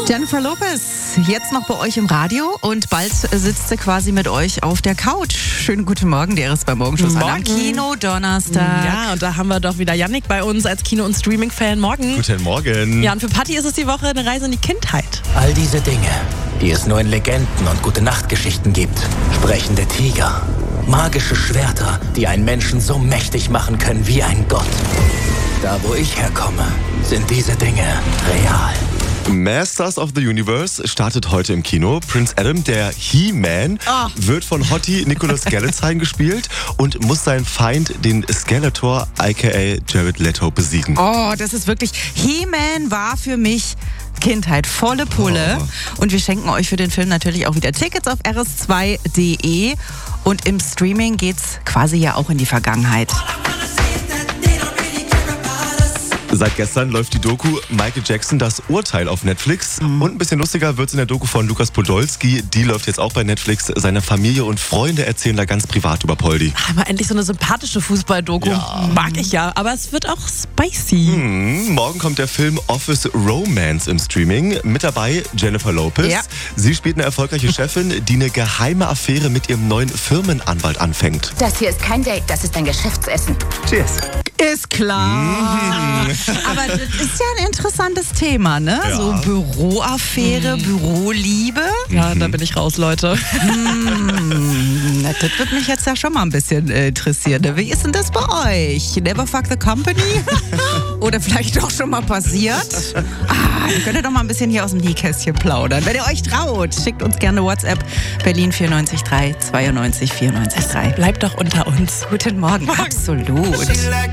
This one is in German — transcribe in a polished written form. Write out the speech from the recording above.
Jennifer Lopez, jetzt noch bei euch im Radio und bald sitzt sie quasi mit euch auf der Couch. Schönen guten Morgen, der ist bei Morgenschuss am Kino Donnerstag. Ja, und da haben wir doch wieder Yannick bei uns als Kino- und Streaming-Fan. Morgen. Guten Morgen. Ja, und für Patti ist es die Woche eine Reise in die Kindheit. All diese Dinge, die es nur in Legenden und Gute-Nacht-Geschichten gibt. Sprechende Tiger, magische Schwerter, die einen Menschen so mächtig machen können wie ein Gott. Da, wo ich herkomme, sind diese Dinge real. Masters of the Universe startet heute im Kino. Prince Adam, der He-Man, wird von Hottie Nicholas Galitzine gespielt und muss seinen Feind, den Skeletor, aka Jared Leto, besiegen. Oh, das ist wirklich... He-Man war für mich Kindheit, volle Pulle. Und wir schenken euch für den Film natürlich auch wieder Tickets auf rs2.de. Und im Streaming geht's quasi ja auch in die Vergangenheit. Seit gestern läuft die Doku Michael Jackson, das Urteil auf Netflix. Und ein bisschen lustiger wird es in der Doku von Lukas Podolski. Die läuft jetzt auch bei Netflix. Seine Familie und Freunde erzählen da ganz privat über Poldi. Aber endlich so eine sympathische Fußball-Doku. Ja. Mag ich ja. Aber es wird auch spicy. Morgen kommt der Film Office Romance im Streaming. Mit dabei Jennifer Lopez. Ja. Sie spielt eine erfolgreiche Chefin, die eine geheime Affäre mit ihrem neuen Firmenanwalt anfängt. Das hier ist kein Date, das ist ein Geschäftsessen. Cheers. Ist klar. Aber das ist ja ein interessantes Thema, ne? Ja. So Büroaffäre, Büroliebe. Ja, da bin ich raus, Leute. Na, das wird mich jetzt ja schon mal ein bisschen interessieren. Ne? Wie ist denn das bei euch? Never fuck the company? Oder vielleicht doch schon mal passiert? Dann könnt ihr doch mal ein bisschen hier aus dem Nähkästchen plaudern. Wenn ihr euch traut, schickt uns gerne WhatsApp Berlin 94 3 92 94 3. Bleibt doch unter uns. Guten Morgen. Absolut.